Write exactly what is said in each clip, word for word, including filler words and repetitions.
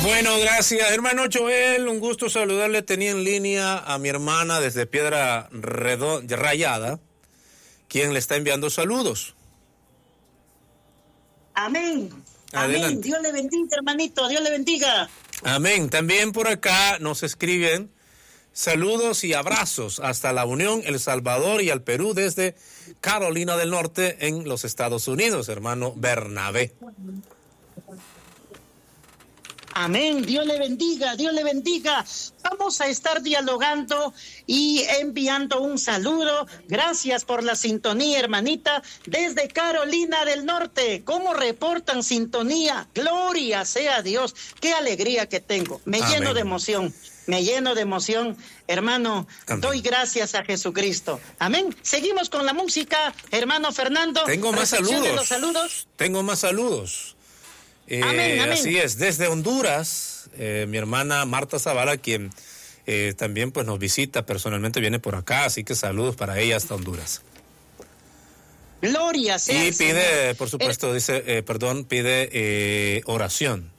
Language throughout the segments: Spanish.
Bueno, gracias, hermano Joel. Un gusto saludarle. Tenía en línea a mi hermana desde Piedra Redo- Rayada, quien le está enviando saludos. Amén. Adelante. Amén. Dios le bendiga, hermanito. Dios le bendiga. Amén. También por acá nos escriben saludos y abrazos hasta la Unión, El Salvador y al Perú desde Carolina del Norte en los Estados Unidos, hermano Bernabé. Amén, Dios le bendiga, Dios le bendiga. Vamos a estar dialogando y enviando un saludo. Gracias por la sintonía, hermanita, desde Carolina del Norte. ¿Cómo reportan sintonía? Gloria sea Dios. Qué alegría que tengo. Me Amén. lleno de emoción, me lleno de emoción. Hermano, Amén. Doy gracias a Jesucristo. Amén. Seguimos con la música, hermano Fernando. Tengo más Recepcione saludos. los saludos. Tengo más saludos. Eh, Amén, amén. Así es, desde Honduras, eh, mi hermana Marta Zavala, quien eh, también pues nos visita personalmente, viene por acá, así que saludos para ella hasta Honduras. Gloria sea Y el pide, Señor. por supuesto, dice, eh, perdón, pide eh, oración.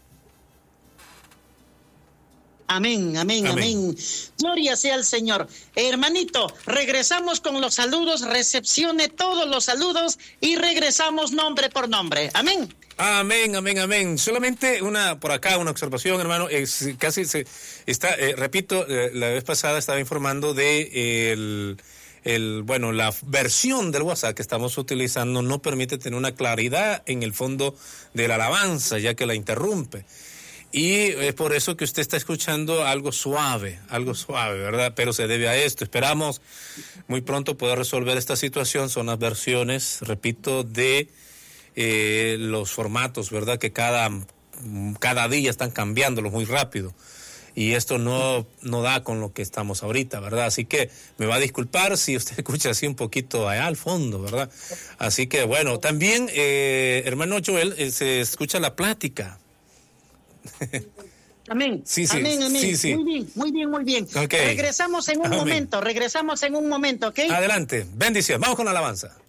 Amén, amén, Amén. amén. Gloria sea al Señor. Hermanito, regresamos con los saludos, recepcione todos los saludos y regresamos nombre por nombre. Amén. Amén, amén, amén. Solamente una, por acá, una observación, hermano. Es, casi se está, eh, repito, eh, la vez pasada estaba informando de eh, el, el, bueno, la versión del WhatsApp que estamos utilizando no permite tener una claridad en el fondo de la alabanza, ya que la interrumpe. Y es por eso que usted está escuchando algo suave, algo suave, ¿verdad? Pero se debe a esto. Esperamos muy pronto poder resolver esta situación. Son las versiones, repito, de eh, los formatos, ¿verdad? Que cada, cada día están cambiándolos muy rápido. Y esto no, no da con lo que estamos ahorita, ¿verdad? Así que me va a disculpar si usted escucha así un poquito allá al fondo, ¿verdad? Así que bueno, también, eh, hermano Joel, eh, se escucha la plática. Amén. Sí, sí, amén, amén. sí, sí. Muy bien, muy bien, muy bien. Okay. Regresamos en un Amén. momento, regresamos en un momento, ¿ok? Adelante, bendición, vamos con la alabanza.